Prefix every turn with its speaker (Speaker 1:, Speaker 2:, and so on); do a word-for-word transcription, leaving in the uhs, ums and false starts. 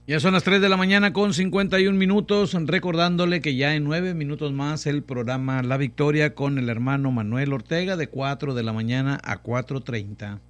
Speaker 1: Ya son las tres de la mañana con cincuenta y un minutos, recordándole que ya en nueve minutos más el programa La Victoria con el hermano Manuel Ortega de cuatro de la mañana a cuatro treinta.